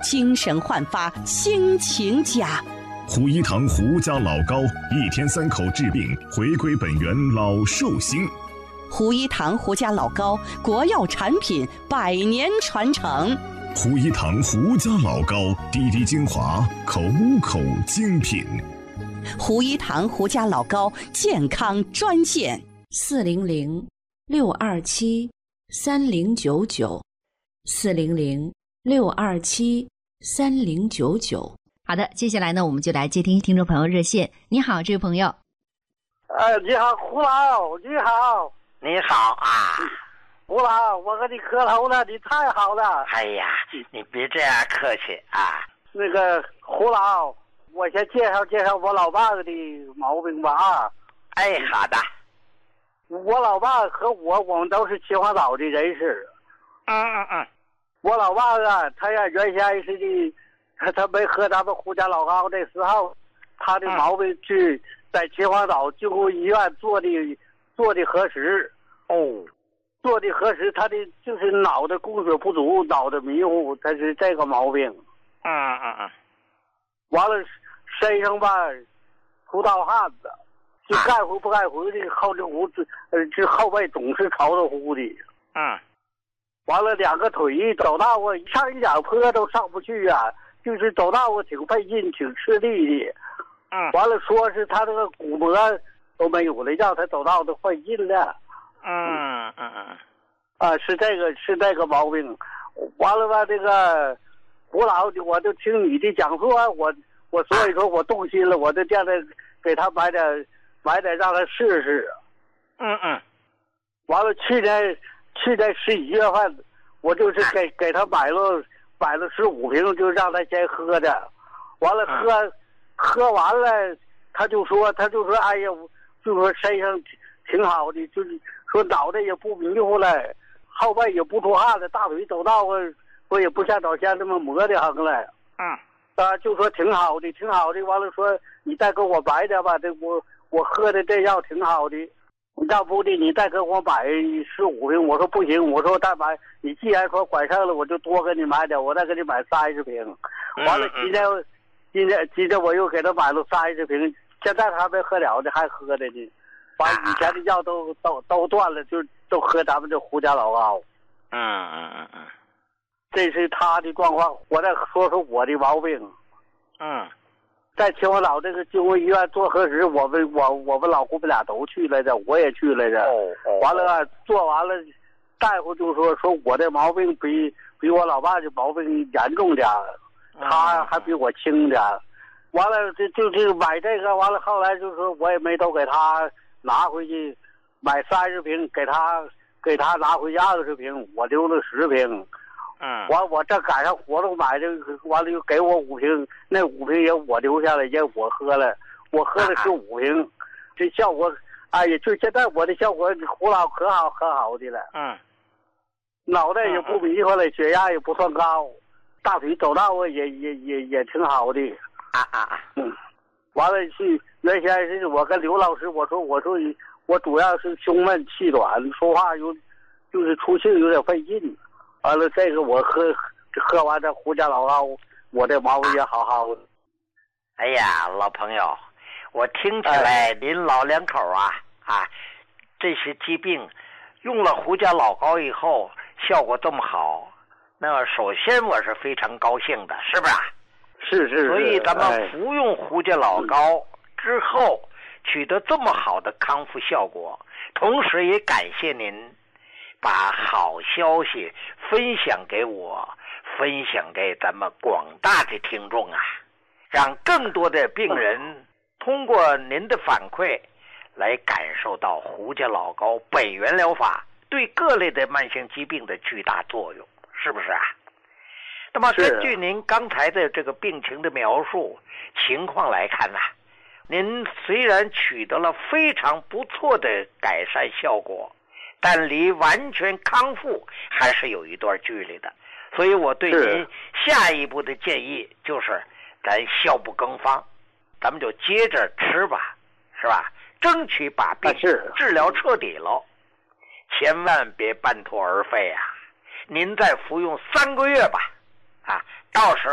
精神焕发，心情佳。 胡一堂胡家老膏，1天3口治病，回归本源，老寿星。 胡一堂胡家老膏，国药产品，100年传承。 胡一堂胡家老膏，滴滴精华，口口精品。 胡一堂胡家老膏健康专线 400-627-3099，400-627-3099。好的，接下来呢，我们就来接听听众朋友热线。你好，这位朋友。 你好，胡老，你好。 你好啊， 胡老，我和你磕头了，你太好了。 哎呀，你别这样客气啊。 那个胡老，我先介绍我老爸的毛病吧啊。 哎，好的。 我老爸和我们都是秦皇岛的人士。我老爸啊，他呀原先是的，他没喝咱们胡家老膏的时候，他的毛病是在秦皇岛救护医院做的核实。做的核实，他的就是脑袋供血不足，脑袋迷糊，他是这个毛病。完了，身上吧出大汗子，就该回不该回的，后后背总是潮乎乎的。完了2个腿走道啊，上一两坡都上不去啊，就是走道啊挺费劲，挺吃力的。完了说是他这个骨膜都没有了，让他走道都费劲了。是这个毛病。完了吧，这个胡老，我就听你的讲述，我所以说我动心了，我就叫他给他买点让他试试。完了去年11月份，我就是给他买了15瓶，就让他先喝的。完了喝完了，他就说哎呀，就说身上挺好的，就是说脑袋也不迷糊了，后背也不出汗了，大腿走道我也不像早先那么磨的很了。就说挺好的。完了说你再给我买点吧，这我喝的这药挺好的，要不的你再给我买15瓶。我说不行，我说再买，你既然说管上了，我就多给你买点，我再给你买30瓶。完了今天我又给他买了30瓶，现在他还没喝了呢，还喝的呢。把以前的药都断了，就都喝咱们这胡家老膏。这是他的状况。我再说说我的毛病。在秦皇岛这个救护医院做核实，我们老姑们俩都去来着，我也去来着。完了做完了，大夫就说我这毛病比我老爸这毛病严重点，他还比我轻点。完了就买这个，完了后来就说我也没都给他拿回去，买30瓶，给他拿回去20瓶，我留了10瓶。完我这赶上活动买这个，完了又给我5瓶，那5瓶也我留下来，也我喝了，我喝的是5瓶，这效果，哎呀，就现在我的效果胡老可好的了。脑袋也不迷糊了，血压也不算高，大腿走道啊也挺好的。完了原先是我跟刘老师我说我主要是胸闷气短，说话就是出气有点费劲。完了这个我喝完这胡家老膏，我这毛病也好的。 哎呀，老朋友，我听起来您老两口这些疾病用了胡家老膏以后效果这么好，那首先我是非常高兴的，是不是？ 是。 所以咱们服用胡家老膏之后取得这么好的康复效果，同时也感谢您把好消息分享给我，分享给咱们广大的听众让更多的病人通过您的反馈来感受到胡家老膏本源疗法对各类的慢性疾病的巨大作用，是不是那么根据您刚才的这个病情的描述情况来看您虽然取得了非常不错的改善效果，但离完全康复还是有一段距离的。所以我对您下一步的建议就是咱效不更方，咱们就接着吃吧，是吧？争取把病治疗彻底了，千万别半途而废您再服用3个月吧，到时候